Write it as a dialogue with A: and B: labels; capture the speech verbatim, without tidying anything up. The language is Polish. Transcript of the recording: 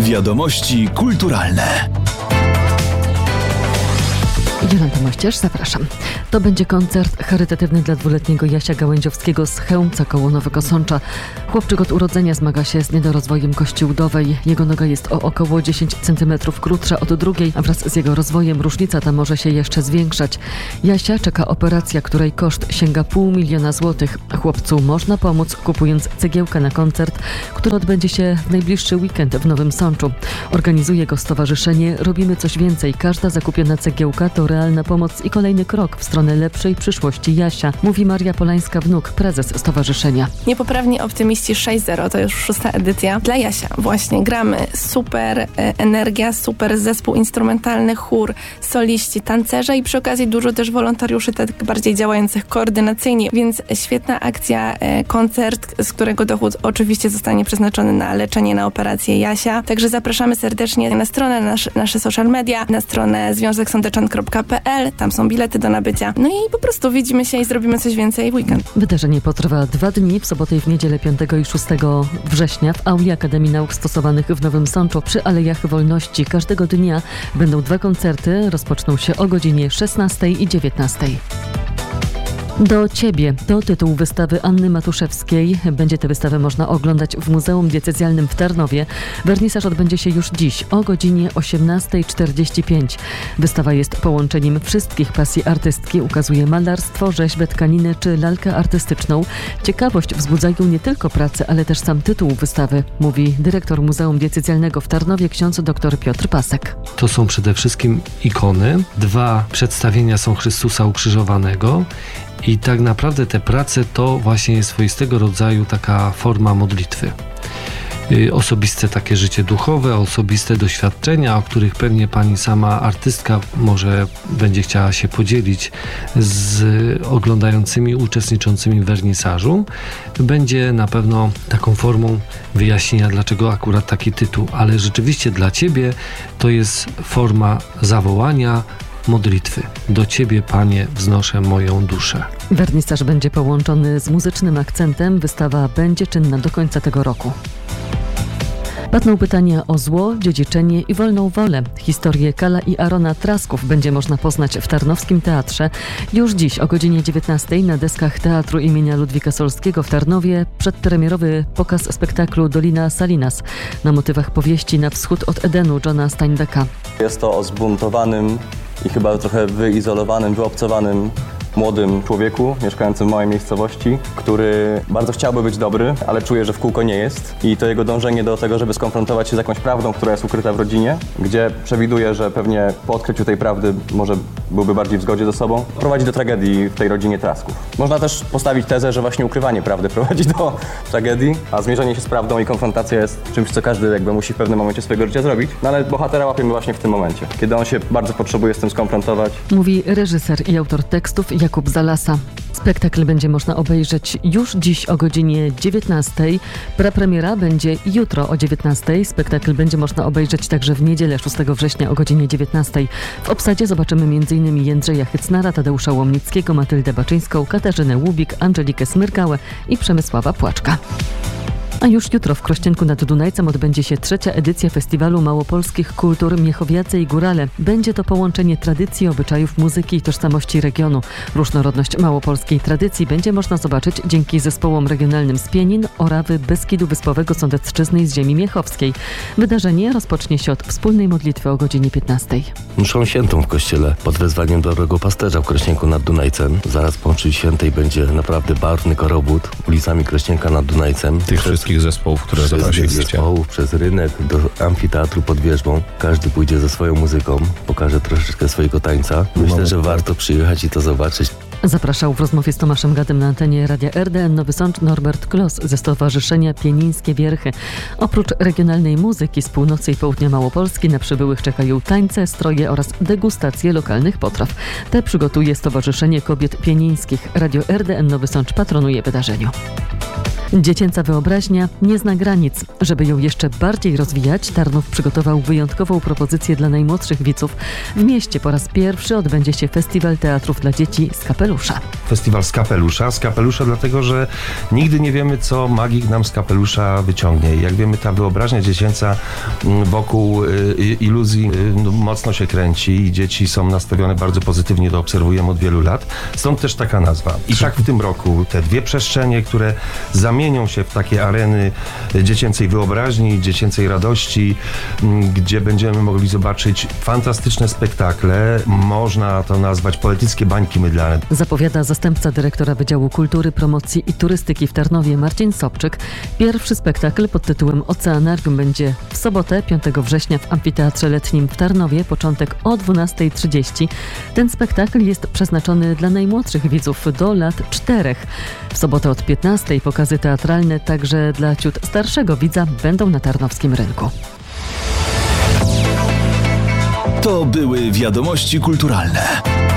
A: Wiadomości kulturalne.
B: Jolanta Mościarz, zapraszam. To będzie koncert charytatywny dla dwuletniego Jasia Gałęziowskiego z Chełmca koło Nowego Sącza. Chłopczyk od urodzenia zmaga się z niedorozwojem kości udowej. Jego noga jest o około dziesięć centymetrów krótsza od drugiej, a wraz z jego rozwojem różnica ta może się jeszcze zwiększać. Jasia czeka operacja, której koszt sięga pół miliona złotych. Chłopcu można pomóc, kupując cegiełkę na koncert, który odbędzie się w najbliższy weekend w Nowym Sączu. Organizuje go stowarzyszenie Robimy Coś Więcej. Każda zakupiona cegiełka to realna pomoc i kolejny krok w stronę lepszej przyszłości Jasia, mówi Maria Polańska-Wnuk, prezes stowarzyszenia.
C: Niepoprawni Optymiści sześć zero to już szósta edycja. Dla Jasia właśnie gramy super e, energia, super zespół instrumentalny, chór, soliści, tancerze i przy okazji dużo też wolontariuszy tak bardziej działających koordynacyjnie, więc świetna akcja, e, koncert, z którego dochód oczywiście zostanie przeznaczony na leczenie, na operację Jasia. Także zapraszamy serdecznie na stronę, nasz, nasze social media, na stronę związek sądeczan kropka p l, tam są bilety do nabycia. No i po prostu widzimy się i zrobimy coś więcej w weekend.
B: Wydarzenie potrwa dwa dni, w sobotę i w niedzielę piątego i szóstego września w auli Akademii Nauk Stosowanych w Nowym Sączu przy Alejach Wolności. Każdego dnia będą dwa koncerty, rozpoczną się o godzinie szesnastej i dziewiętnastej. Do Ciebie to tytuł wystawy Anny Matuszewskiej. Będzie tę wystawę można oglądać w Muzeum Diecezjalnym w Tarnowie. Wernisaż odbędzie się już dziś o godzinie osiemnasta czterdzieści pięć. Wystawa jest połączeniem wszystkich pasji artystki. Ukazuje malarstwo, rzeźbę, tkaninę czy lalkę artystyczną. Ciekawość wzbudzają nie tylko prace, ale też sam tytuł wystawy, mówi dyrektor Muzeum Diecezjalnego w Tarnowie ksiądz dr Piotr Pasek.
D: To są przede wszystkim ikony. Dwa przedstawienia są Chrystusa ukrzyżowanego. I tak naprawdę te prace to właśnie jest swoistego rodzaju taka forma modlitwy. Osobiste takie życie duchowe, osobiste doświadczenia, o których pewnie pani sama artystka może będzie chciała się podzielić z oglądającymi, uczestniczącymi w wernisażu. Będzie na pewno taką formą wyjaśnienia, dlaczego akurat taki tytuł, ale rzeczywiście dla Ciebie to jest forma zawołania, modlitwy. Do Ciebie, Panie, wznoszę moją duszę.
B: Wernisaż będzie połączony z muzycznym akcentem. Wystawa będzie czynna do końca tego roku. Padną pytania o zło, dziedziczenie i wolną wolę. Historię Kala i Arona Trasków będzie można poznać w Tarnowskim Teatrze. Już dziś o godzinie dziewiętnastej na deskach Teatru imienia Ludwika Solskiego w Tarnowie przedpremierowy pokaz spektaklu Dolina Salinas na motywach powieści Na wschód od Edenu Johna Steinbecka.
E: Jest to o zbuntowanym i chyba trochę wyizolowanym, wyobcowanym młodym człowieku mieszkającym w małej miejscowości, który bardzo chciałby być dobry, ale czuje, że w kółko nie jest. I to jego dążenie do tego, żeby skonfrontować się z jakąś prawdą, która jest ukryta w rodzinie, gdzie przewiduje, że pewnie po odkryciu tej prawdy może byłby bardziej w zgodzie ze sobą, prowadzi do tragedii w tej rodzinie Trasków. Można też postawić tezę, że właśnie ukrywanie prawdy prowadzi do tragedii, a zmierzenie się z prawdą i konfrontacja jest czymś, co każdy jakby musi w pewnym momencie swojego życia zrobić. No ale bohatera łapiemy właśnie w tym momencie, kiedy on się bardzo potrzebuje z tym skonfrontować.
B: Mówi reżyser i autor tekstów Jakub Zalasa. Spektakl będzie można obejrzeć już dziś o godzinie dziewiętnastej. Prapremiera będzie jutro o dziewiętnastej. Spektakl będzie można obejrzeć także w niedzielę szóstego września o godzinie dziewiętnastej. W obsadzie zobaczymy m.in. Jędrzeja Hycnara, Tadeusza Łomnickiego, Matyldę Baczyńską, Katarzynę Łubik, Angelikę Smyrkałę i Przemysława Płaczka. A już jutro w Krościenku nad Dunajcem odbędzie się trzecia edycja Festiwalu Małopolskich Kultur Miechowiace i Górale. Będzie to połączenie tradycji, obyczajów, muzyki i tożsamości regionu. Różnorodność małopolskiej tradycji będzie można zobaczyć dzięki zespołom regionalnym z Pienin, Orawy, Beskidu Wyspowego, Sądecczyzny i z ziemi miechowskiej. Wydarzenie rozpocznie się od wspólnej modlitwy o godzinie piętnastej.
F: Mszą świętą w kościele pod wezwaniem dobrego pasterza w Krościenku nad Dunajcem. Zaraz po mszy świętej będzie naprawdę barwny korobót ulicami Krościenka nad Dunajcem.
G: Tych wszystkich zespołów, które zaprosiliście.
F: Zespołów, przez rynek do amfiteatru pod wieżbą. Każdy pójdzie ze swoją muzyką, pokaże troszeczkę swojego tańca. Myślę, że warto przyjechać i to zobaczyć.
B: Zapraszał w rozmowie z Tomaszem Gadem na antenie Radia R D N Nowy Sącz Norbert Klos ze Stowarzyszenia Pienińskie Wierchy. Oprócz regionalnej muzyki z północy i południa Małopolski na przybyłych czekają tańce, stroje oraz degustacje lokalnych potraw. Te przygotuje Stowarzyszenie Kobiet Pienińskich. Radio R D N Nowy Sącz patronuje wydarzeniu. Dziecięca wyobraźnia nie zna granic. Żeby ją jeszcze bardziej rozwijać, Tarnów przygotował wyjątkową propozycję dla najmłodszych widzów. W mieście po raz pierwszy odbędzie się Festiwal Teatrów dla Dzieci z Kapelusza.
H: Festiwal z Kapelusza. Z Kapelusza dlatego, że nigdy nie wiemy, co magik nam z kapelusza wyciągnie. Jak wiemy, ta wyobraźnia dziecięca wokół y, iluzji y, no, mocno się kręci i dzieci są nastawione bardzo pozytywnie, to obserwujemy od wielu lat. Stąd też taka nazwa. I tak w tym roku te dwie przestrzenie, które zamienią się w takie areny dziecięcej wyobraźni, dziecięcej radości, gdzie będziemy mogli zobaczyć fantastyczne spektakle. Można to nazwać poetyckie bańki mydlane.
B: Zapowiada zastępca dyrektora Wydziału Kultury, Promocji i Turystyki w Tarnowie Marcin Sobczyk. Pierwszy spektakl pod tytułem Oceanarium będzie w sobotę, piątego września w Amfiteatrze Letnim w Tarnowie, początek o dwunasta trzydzieści. Ten spektakl jest przeznaczony dla najmłodszych widzów do lat czterech. W sobotę od piętnastej pokazy teatralne także dla ciut starszego widza będą na tarnowskim rynku.
A: To były wiadomości kulturalne.